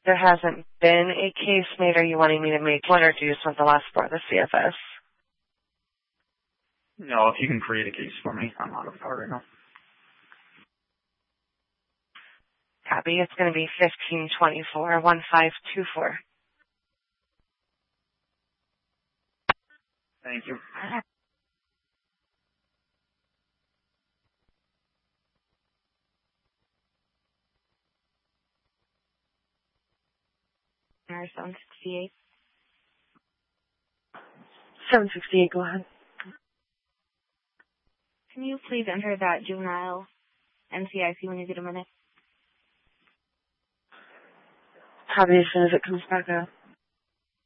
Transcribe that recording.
There hasn't been a case made. Are you wanting me to make one, or do you just want the last four of the CFS? No, if you can create a case for me, I'm out of power right now. Copy. It's going to be 1524-1524. Thank you. Or 768. 768, go ahead. Can you please enter that juvenile NCIC when you get a minute? Copy as soon as it comes back up.